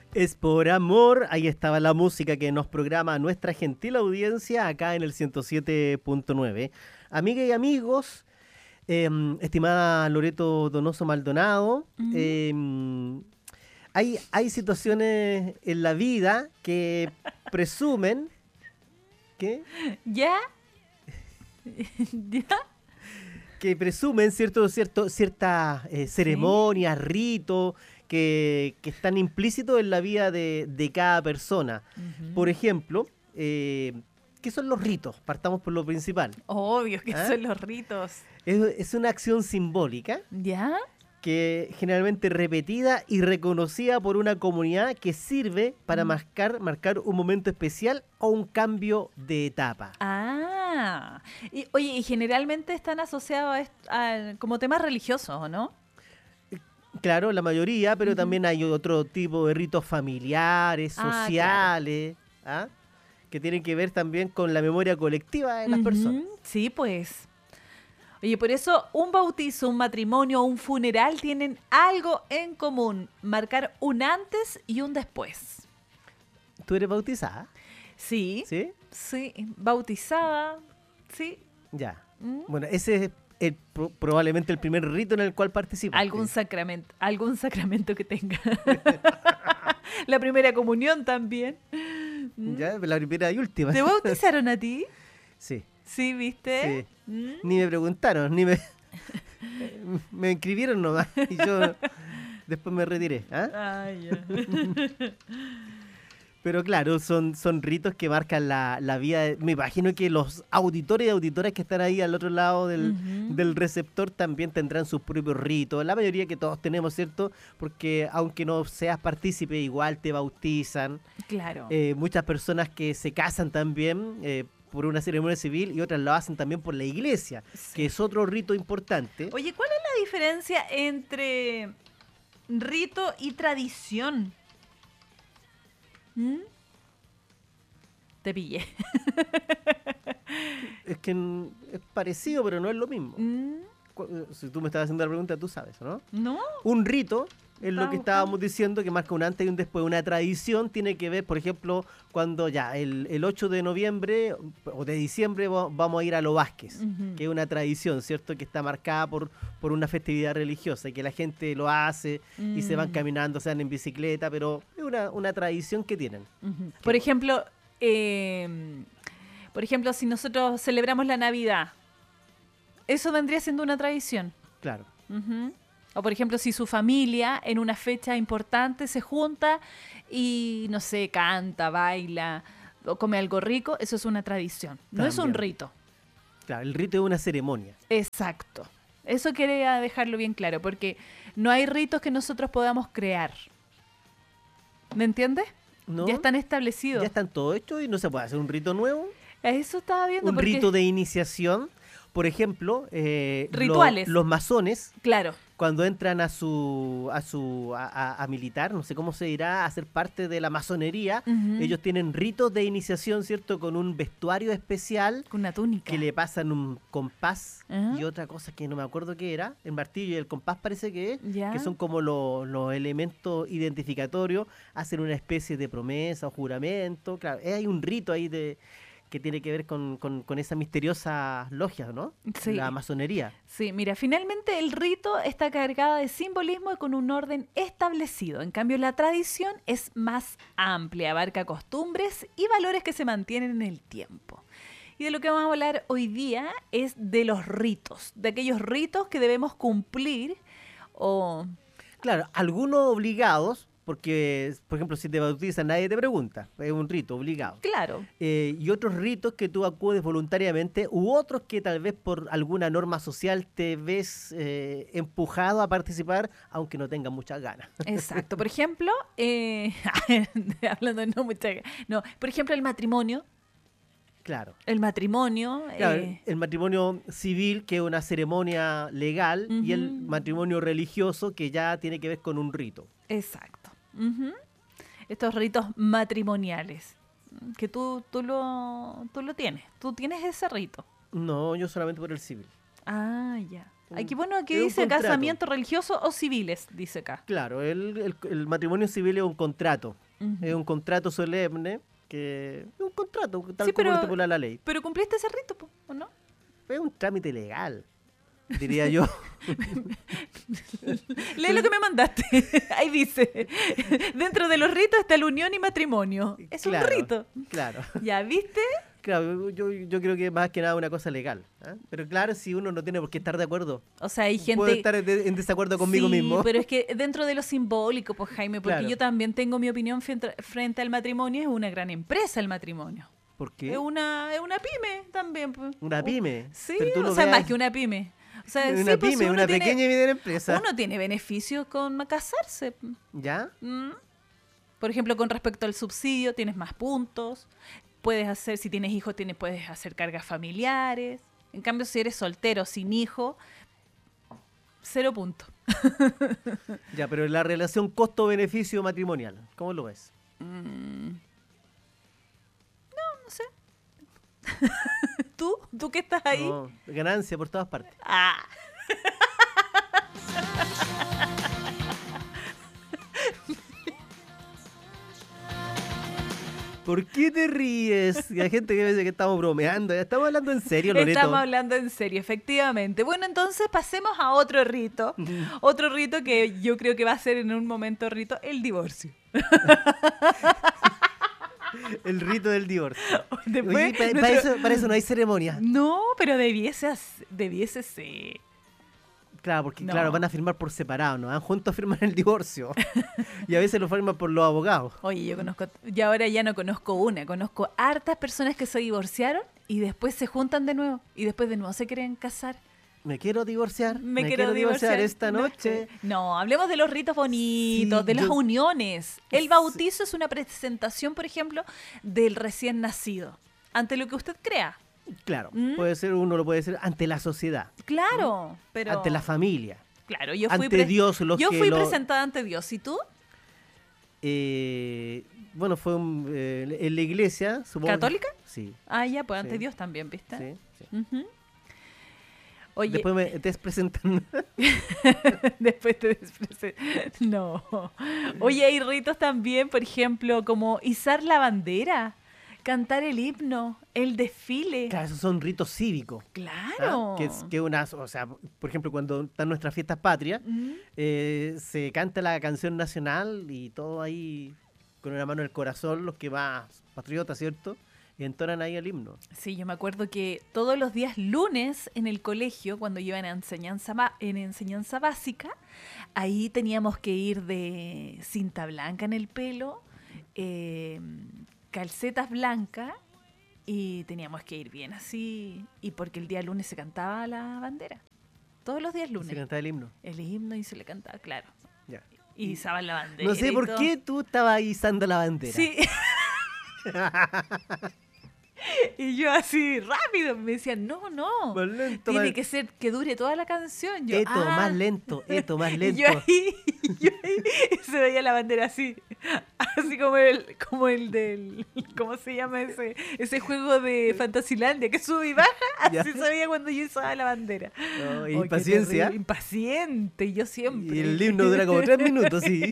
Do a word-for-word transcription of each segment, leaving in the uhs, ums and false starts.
Es por amor, ahí estaba la música que nos programa nuestra gentil audiencia acá en el ciento siete punto nueve. Amigas y amigos, eh, estimada Loreto Donoso Maldonado, Ujú. eh, hay, hay situaciones en la vida que presumen que, ¿Ya? ¿Ya? que presumen cierto, cierto, ciertas eh, ceremonias, ritos que, que están implícitos en la vida de, de cada persona. Ujú. Por ejemplo, eh, ¿qué son los ritos? Partamos por lo principal. Obvio que ¿Ah? son los ritos. Es, es una acción simbólica ¿Ya? que generalmente repetida y reconocida por una comunidad que sirve para Mm. marcar, marcar un momento especial o un cambio de etapa. Ah. Y, oye, y generalmente están asociados a, est- a- como temas religiosos, ¿o no? Claro, la mayoría, pero Ujú. también hay otro tipo de ritos familiares, Ah, sociales, ¿ah? que tienen que ver también con la memoria colectiva de las Ujú. personas. Sí, pues. Oye, por eso un bautizo, un matrimonio o un funeral tienen algo en común. Marcar un antes y un después. ¿Tú eres bautizada? Sí, ¿Sí? sí, bautizada, sí. Ya. Mm. Bueno, ese es el- pro- probablemente el primer rito en el cual participaste. Algún sacramento, algún sacramento que tenga. La primera comunión también. Mm. Ya, la primera y última. ¿Te bautizaron a ti? Sí. Sí, ¿viste? Mm. Ni me preguntaron, ni me... me inscribieron nomás y yo después me retiré. ¿Ah? Ah, ya. Pero claro, son, son ritos que marcan la, la vida. de- Me imagino que los auditores y auditoras que están ahí al otro lado del, Ujú. del receptor también tendrán sus propios ritos. La mayoría que todos tenemos, ¿cierto? Porque aunque no seas partícipe, igual te bautizan. Claro. Eh, muchas personas que se casan también eh, por una ceremonia civil y otras lo hacen también por la iglesia, Sí. que es otro rito importante. Oye, ¿cuál es la diferencia entre rito y tradición? ¿Mm? Te pillé. Es que mm, es parecido, pero no es lo mismo. ¿Mm? Cu- Si tú me estás haciendo la pregunta, tú sabes, ¿no? ¿No? Un rito es lo Estaba que estábamos diciendo, que marca un antes y un después. Una tradición tiene que ver, por ejemplo, cuando ya el, el ocho de noviembre o de diciembre va- vamos a ir a Los Vázquez, Ujú. que es una tradición, ¿cierto? Que está marcada por, por una festividad religiosa y que la gente lo hace y se van Mm. caminando, sean en bicicleta, pero es una, una tradición que tienen. Ujú. Por ejemplo, eh, por ejemplo, si nosotros celebramos la Navidad, eso vendría siendo una tradición. Claro. Ujú. O por ejemplo, si su familia en una fecha importante se junta y, no sé, canta, baila o come algo rico, eso es una tradición. No es un También. rito. Claro, el rito es una ceremonia. Exacto. Eso quería dejarlo bien claro, porque no hay ritos que nosotros podamos crear. ¿Me entiendes? ¿No? Ya están establecidos. Ya están todos hechos y no se puede hacer un rito nuevo. Eso estaba viendo. Un porque- rito de iniciación. Por ejemplo, eh, lo- Rituales. los masones, Claro. cuando entran a su a su a, a- a militar, no sé cómo se dirá, a ser parte de la masonería, Ujú. ellos tienen ritos de iniciación, ¿cierto? Con un vestuario especial Con una túnica. que le pasan un compás Ajá. y otra cosa que no me acuerdo qué era, el martillo y el compás parece que es, Ya. que son como lo- los elementos identificatorios, hacen una especie de promesa o juramento, claro, eh, hay un rito ahí de que tiene que ver con, con, con esa misteriosa logia, ¿no? Sí. La masonería. Sí, mira, finalmente el rito está cargado de simbolismo y con un orden establecido. En cambio, la tradición es más amplia, abarca costumbres y valores que se mantienen en el tiempo. Y de lo que vamos a hablar hoy día es de los ritos, de aquellos ritos que debemos cumplir o... Claro, algunos obligados, porque, por ejemplo, si te bautizan nadie te pregunta, es un rito obligado. Claro, Eh, y otros ritos que tú acudes voluntariamente, u otros que tal vez por alguna norma social te ves eh, empujado a participar, aunque no tengas muchas ganas. exacto. Por ejemplo, eh, hablando de no mucha... No, por ejemplo, el matrimonio. Claro. El matrimonio... Claro, eh, el matrimonio civil, que es una ceremonia legal, y el Ujú. matrimonio religioso, que ya tiene que ver con un rito. Exacto. Ujú. Estos ritos matrimoniales. Que tú, tú, lo, tú lo tienes. Tú tienes ese rito. No, yo solamente por el civil. Ah, ya. Aquí, bueno, aquí Es un dice contrato. casamiento religioso o civiles, dice acá. Claro, el, el- el matrimonio civil es un contrato. Ujú. Es un contrato solemne que es un contrato, tal Sí, como pero- lo estipula la ley. Pero cumpliste ese rito, po, ¿o no? Es un trámite legal, diría yo. Lee lo que me mandaste. Ahí dice, dentro de los ritos está la unión y matrimonio. Es Claro, un rito. Claro, ¿Ya viste? claro, yo, yo creo que es más que nada una cosa legal. ¿ah? Pero claro, si uno no tiene por qué estar de acuerdo, O sea, hay gente... puedo estar en de- en desacuerdo conmigo Sí, mismo. pero es que dentro de lo simbólico, pues Jaime, porque Claro. yo también tengo mi opinión frente, frente al matrimonio, es una gran empresa el matrimonio. ¿Por qué? Es una, es una pyme también. Pues. Una pyme. Sí, Pero tú o lo sea, veas- más que una pyme. O sea, Una sí, pues, pyme, uno una tiene- pequeña y mediana empresa. Uno tiene beneficios con casarse. ¿Ya? ¿Mm? Por ejemplo, con respecto al subsidio, tienes más puntos. Puedes hacer, si tienes hijos, tienes, puedes hacer cargas familiares. En cambio, si eres soltero, sin hijo, cero puntos. Ya, pero la relación costo-beneficio matrimonial, ¿cómo lo ves? Mm. No, no sé. ¿Tú? ¿Tú que estás ahí? No, ganancia por todas partes. Ah. ¿Por qué te ríes? Hay gente que dice que estamos bromeando. Ya estamos hablando en serio, Loreto. Estamos hablando en serio, efectivamente. Bueno, entonces pasemos a otro rito. Otro rito que yo creo que va a ser en un momento rito, el divorcio. El rito del divorcio. Después, Oye, pa- nuestro- para, eso, para eso no hay ceremonia. No, pero debiese, as- debiese ser. Claro, porque No. claro, van a firmar por separado, ¿no? Van juntos a firmar el divorcio. Y a veces lo firman por los abogados. Oye, yo conozco, y ahora ya no conozco una, conozco hartas personas que se divorciaron y después se juntan de nuevo y después de nuevo se quieren casar. Me quiero divorciar. Me, quiero, divorciar esta No, noche. No, hablemos de los ritos bonitos, Sí, de las yo- uniones. El Sí. bautizo es una presentación, por ejemplo, del recién nacido, ante lo que usted crea. Claro, ¿Mm? puede ser, uno lo puede decir ante la sociedad, Claro, pero... ante la familia, Claro, yo fui, ante pre- Dios. Los yo que fui lo- presentada ante Dios. ¿Y tú? eh, bueno, fue un- eh, en la iglesia, supongo. que- ¿Católica? Sí, Ah, ya, pues ante Sí. Dios también, ¿viste? sí, sí. Ujú. Oye, Después me te presentan. después te desprece- No. Oye, hay ritos también, por ejemplo, como izar la bandera, cantar el himno, el desfile. Claro, esos son ritos cívicos. ¿ah? Claro. Que es que una, o sea, por ejemplo, cuando están nuestras fiestas patrias, Mm. eh, se canta la canción nacional y todo ahí con una mano en el corazón, los que más patriotas, ¿cierto? Y entonan ahí el himno. Sí, yo me acuerdo que todos los días lunes en el colegio, cuando yo iba en enseñanza, ba- en enseñanza básica, ahí teníamos que ir de cinta blanca en el pelo, eh, calcetas blancas y teníamos que ir bien así. Y porque el día lunes se cantaba la bandera. Todos los días Se lunes. canta el himno. El himno y se le cantaba, claro. Ya. Y izaban la bandera. No sé y por todo. qué tú estabas izando la bandera. Sí. Y yo así rápido me decían, no, no. Más lento, Tiene más- que ser que dure toda la canción. Yo, Esto, "Ah". más lento, esto, más Y lento. yo ahí, yo ahí se veía la bandera así, así como el, como el del, ¿cómo se llama ese, ese juego de Fantasilandia que sube y baja? Ya. Así se veía cuando yo usaba la bandera. No, Ay, qué impaciencia. terrible, impaciente, yo siempre. Y el himno dura como tres minutos, sí.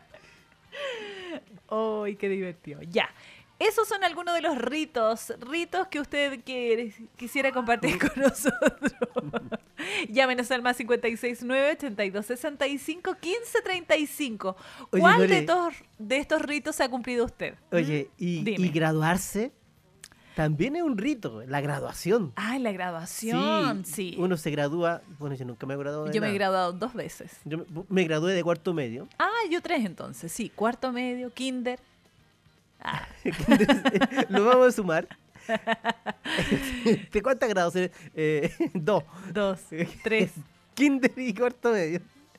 ¡Ay, qué divertido! Ya. Esos son algunos de los ritos, ritos que usted quiere- quisiera compartir con nosotros. Llámenos al más cinco seis nueve, ocho dos seis cinco, uno cinco tres cinco. Oye, ¿Cuál Lore. de, estos, de estos ritos ha cumplido usted? Oye, ¿Mm? y, Dime. y graduarse también es un rito, la graduación. Ah, la graduación, sí. Uno se gradúa, bueno, yo nunca me he graduado de Yo me he nada. graduado dos veces. Yo me, me gradué de cuarto medio. Ah, yo tres entonces, sí. Cuarto medio, kinder. Ah, Lo vamos a sumar. ¿De cuántos grados? eres? Eh, dos. dos, tres. Kinder y cuarto medio.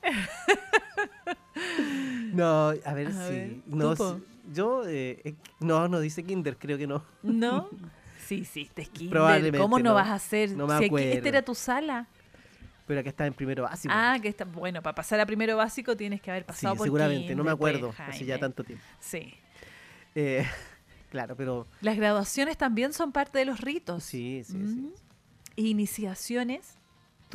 No, a ver A si. ver, no, tú, po. si- yo, eh, eh, no, no dice Kinder, creo que no. ¿No? Sí, sí, este es kinder. Probablemente ¿Cómo no, no. vas a hacer? No me Si aquí- acuerdo. esta era tu sala. Pero acá está en primero básico. Ah, que está. Bueno, para pasar a primero básico tienes que haber sí, pasado por seguramente, no me kinder, pues, acuerdo. Hace ya Jaime. tanto tiempo. Sí. Eh, claro, pero Las graduaciones también son parte de los ritos. sí, sí, Mm. sí. Iniciaciones. ¿Tú?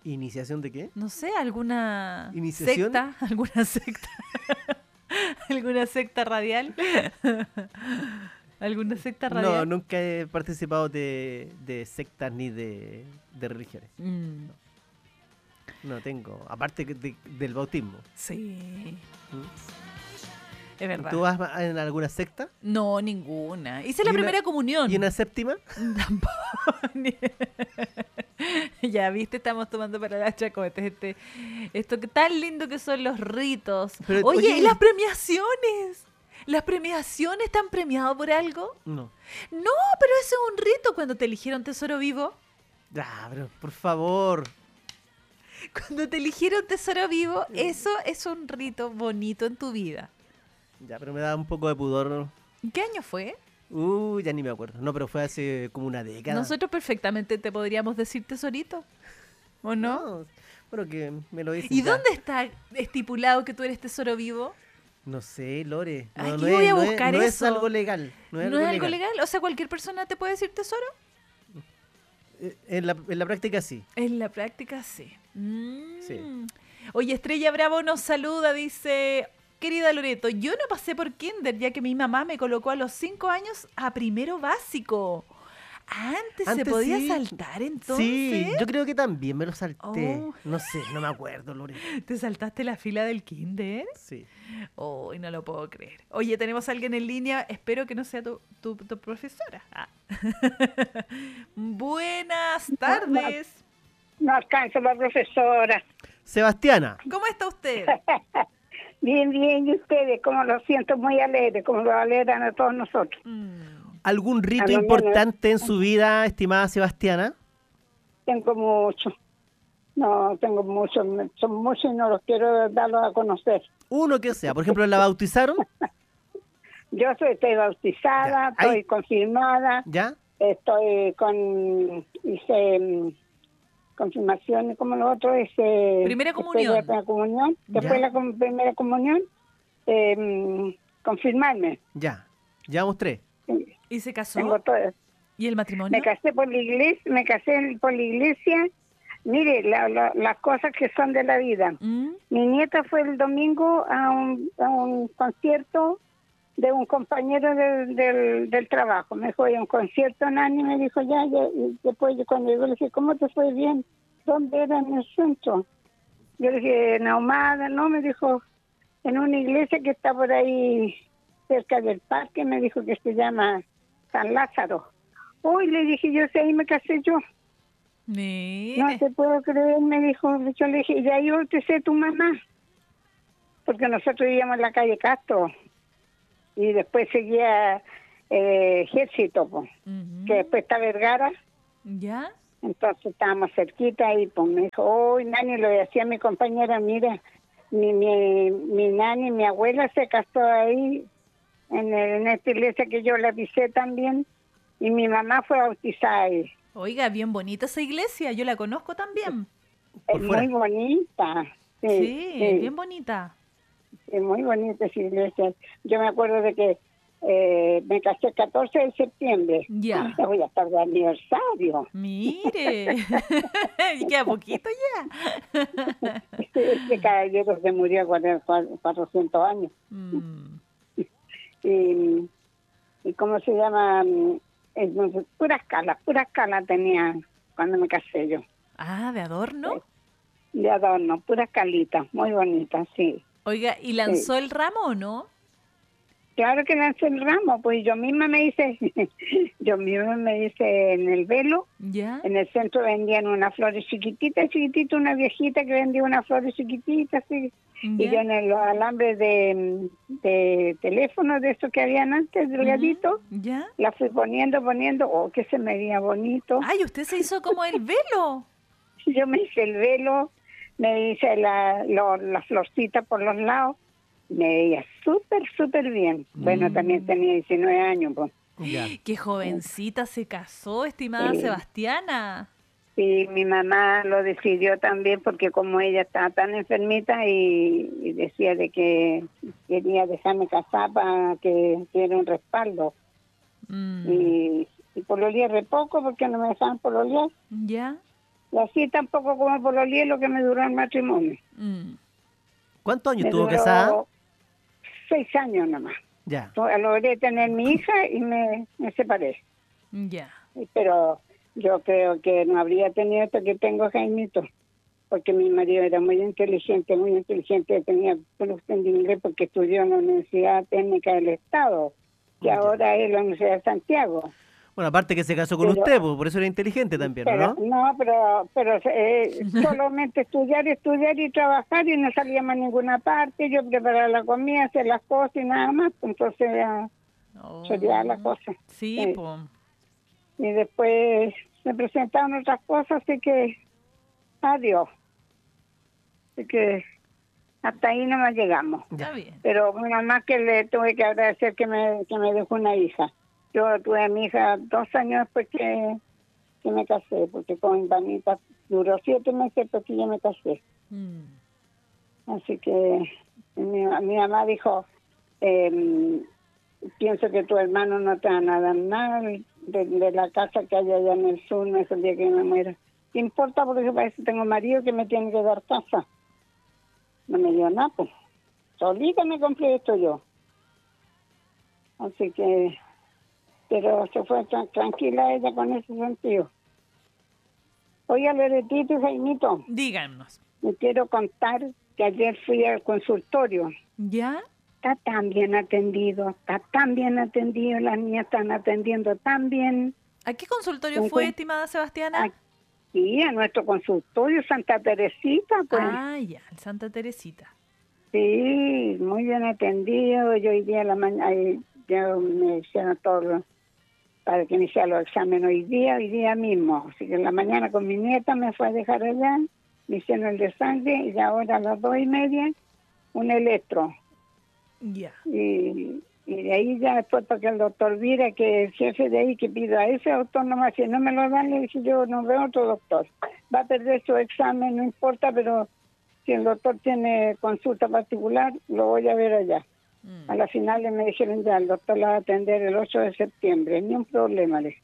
¿Iniciación de qué? No sé, alguna ¿Iniciación? secta, alguna secta, alguna secta radial, alguna secta No, radial. nunca he participado de, de sectas ni de, de religiones. Mm, No tengo, aparte que de- del bautismo. sí, ¿Mm? es verdad. ¿Tú vas a- en alguna secta? No, ninguna. Hice la ¿Y una- primera comunión. ¿Y una séptima? Tampoco. Ni- Ya viste, estamos tomando para la chacotes este, esto que tan lindo que son los ritos. Pero, oye, oye, ¿y las premiaciones? ¿Las premiaciones están premiadas por algo? No. No, pero eso es un rito cuando te eligieron tesoro vivo. Ya, pero por favor. Cuando te eligieron tesoro vivo, eso es un rito bonito en tu vida. Ya, pero me da un poco de pudor. ¿Qué año fue? Uh, ya ni me acuerdo. No, pero fue hace como una década. Nosotros perfectamente te podríamos decir tesorito. ¿O no? Bueno, que me lo dicen. ¿Y ya. dónde está estipulado que tú eres tesoro vivo? No sé, Lore. No, Aquí no voy es, a no es- buscar no es eso. algo legal. No es, ¿No algo, es algo legal. legal? O sea, ¿cualquier persona te puede decir tesoro? Eh, En la, en la práctica sí. En la práctica sí. Mm. Sí. Oye, Estrella Bravo nos saluda, dice... Querida Loreto, yo no pasé por kinder ya que mi mamá me colocó a los cinco años a primero básico. Antes, se Antes podía sí. saltar entonces. Sí, yo creo que también me lo salté. Oh. No sé, no me acuerdo, Lore. ¿Te saltaste la fila del kinder? Sí. Uy, no lo puedo creer. Oye, tenemos a alguien en línea. Espero que no sea tu, tu, tu profesora. Ah. Buenas tardes. No alcanza la profesora. Sebastiana, ¿Cómo está usted? Bien, bien, y ustedes, como lo siento muy alegre, como lo alegran a todos nosotros. Mm. ¿algún rito A lo menos. importante en su vida, estimada Sebastiana? Tengo mucho. No, tengo muchos, son muchos y no los quiero darlos a conocer. Uno que sea. Por ejemplo, ¿la bautizaron? Yo soy, estoy bautizada, Ya, ahí. estoy confirmada, ¿Ya? estoy con, hice mm, confirmación, y como lo otro es... eh, Primera después comunión. de la primera comunión, después de Ya. la com- primera comunión, eh, mm, confirmarme. Ya. Llevamos tres. ¿Y se casó? Tengo todo. ¿Y el matrimonio? Me casé por la iglesia, me casé por la iglesia. Mire, la- la- las cosas que son de la vida. ¿Mm? Mi nieta fue el domingo a un, a un concierto de un compañero del, del, del trabajo. Me fue a un concierto, Nani, me dijo ya, ya, y después yo cuando llegó le dije, ¿cómo te fue bien? ¿Dónde era en el centro? Yo le dije, en Ahumada, no, me dijo, en una iglesia que está por ahí cerca del parque, me dijo que se llama San Lázaro. Uy, le dije, yo sé, ahí me casé yo. Mire. No te puedo creer, me dijo. Yo le dije, ya yo te sé tu mamá. Porque nosotros vivíamos en la calle Castro. Y después seguía eh, Ejército, po, Ujú. que después está Vergara. ¿Ya? Entonces estábamos cerquita y pues me dijo, oh, Nani, lo decía mi compañera, mira, mi, mi, mi Nani, mi abuela se casó ahí, en, el- en esta iglesia que yo la pisé también. Y mi mamá fue bautizada ahí. Oiga, bien bonita esa iglesia. Yo la conozco también. Por Es fuera. muy bonita. Sí, Sí, sí. bien bonita. Es muy bonita esa iglesia. Yo me acuerdo de que eh, me casé el catorce de septiembre. Ya. Ah, voy a estar de aniversario. Mire. Y queda poquito ya. Este, este caballero se murió cuando cuando- cuatrocientos años. Mm. Y, y ¿cómo se llama? Mm, Entonces, puras calas, puras calas tenía cuando me casé yo. Ah, de adorno. De adorno, puras calitas, muy bonitas, sí. Oiga, ¿y lanzó el ramo o no? Claro que lancé el ramo, pues yo misma me hice, yo misma me hice en el velo. ¿Ya? En el centro vendían unas flores chiquititas, chiquititas, una viejita que vendía unas flores chiquititas, así. Y yo ¿Ya? en el- los alambres de, de teléfono, de esos que habían antes, delgaditos, Ujú. ¿Ya? la fui poniendo, poniendo, oh, que se me veía bonito. Ay, usted se hizo como el velo. Yo me hice el velo, me hice la, lo- la florcita por los lados, me veía súper, súper bien. Bueno, Mm. también tenía diecinueve años, pues. Ya. Qué jovencita se casó, estimada Sí. Sebastiana. Y mi mamá lo decidió también porque como ella estaba tan enfermita y, y decía de que quería dejarme casar para que tuviera un respaldo. Mm. Y, y pololeé re poco porque no me dejaban pololear. ¿Ya? Y así tampoco como por los lo que me duró el matrimonio. Mm. ¿Cuántos años Me estuvo duró casada? Seis años nomás. Ya. Logré tener mi hija y me, me separé. Ya. Pero yo creo que no habría tenido esto que tengo, Jaimito, porque mi marido era muy inteligente, muy inteligente, tenía plus de inglés porque estudió en la Universidad Técnica del Estado, y Ya. ahora es la Universidad de Santiago. Bueno, aparte que se casó con Pero- usted, pues, por eso era inteligente también, Pero, ¿no? no, pero, pero eh, solamente estudiar, estudiar y trabajar y no salíamos a ninguna parte, yo preparaba la comida, hacer las cosas y nada más, entonces ya Oh. sería la cosa. Sí, Sí. po. Y después se presentaron otras cosas, así que adiós. Así que hasta ahí nomás llegamos. Está bien. Pero nada más que le tuve que agradecer que me, que me dejó una hija. Yo tuve a mi hija dos años después que, que me casé, porque con Vanita duró siete meses después que yo me casé. Mm. Así que mi, mi mamá dijo, eh, pienso que tu hermano no te van a dar nada de, de la casa que hay allá en el sur, me dijo el día que me muera. ¿Qué importa? Porque parece que tengo marido que me tiene que dar casa. No me dio nada, pues. Solita me compré esto yo. Así que, pero se fue tra- tranquila ella con ese sentido. Oiga, Loretito y Jaimito, Díganos. me quiero contar que ayer fui al consultorio. ¿Ya? Está tan bien atendido, está tan bien atendido, las niñas están atendiendo tan bien. ¿A qué consultorio ¿Con fue, qué? estimada Sebastiana? Aquí, a nuestro consultorio Santa Teresita, pues. Ah, ya, el Santa Teresita. Sí, muy bien atendido. Yo hoy día a la mañana, ya me hicieron todo lo- para que iniciara los exámenes hoy día, hoy día mismo. Así que en la mañana con mi nieta me fue a dejar allá, me hicieron el de sangre y ahora a las dos y media un electro. Ya. Y, y de ahí ya después para que el doctor viera que el jefe de ahí que pida a ese doctor nomás, si no me lo dan, le dije yo no veo otro doctor. Va a perder su examen, no importa, pero si el doctor tiene consulta particular, lo voy a ver allá. Mm. A la final me dijeron ya, el doctor la va a atender el ocho de septiembre, ni un problema. Le.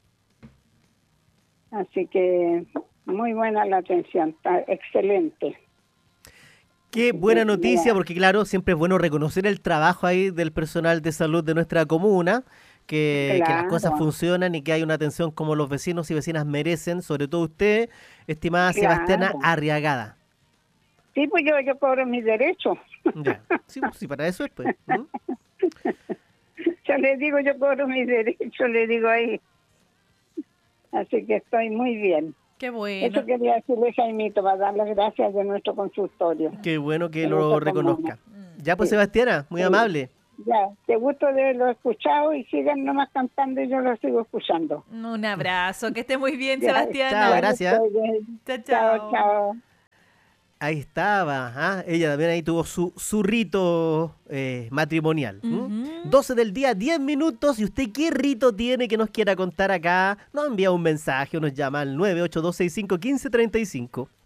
Así que muy buena la atención, está excelente. Qué buena Mira. noticia, porque claro, siempre es bueno reconocer el trabajo ahí del personal de salud de nuestra comuna, que, que las Claro. cosas funcionan y que hay una atención como los vecinos y vecinas merecen, sobre todo usted, estimada Claro. Sebastiana Arriagada. Sí, pues yo, yo cobro mis derechos. Ya. Sí, pues, sí, para eso es, pues. ¿Mm? Yo le digo, yo cobro mis derechos, le digo ahí. Así que estoy muy bien. Qué bueno. Eso quería decirle, Jaimito, para dar las gracias de nuestro consultorio. Qué bueno que En lo nuestra reconozca. Ya, pues, Sí. Sebastiana, muy Sí. amable. Ya, te gusto de haberlo escuchado y sigan nomás cantando y yo lo sigo escuchando. Un abrazo. Que esté muy bien, Ya, Sebastiana. chao, gracias. Estoy bien. Chao, Chao, chao. chao. Ahí estaba, ¿ah? Ella también ahí tuvo su, su rito eh, matrimonial. ¿m? Ujú. doce del día, diez minutos. ¿Y usted qué rito tiene que nos quiera contar acá? Nos envía un mensaje o nos llama al nueve ocho dos seis cinco uno cinco tres cinco.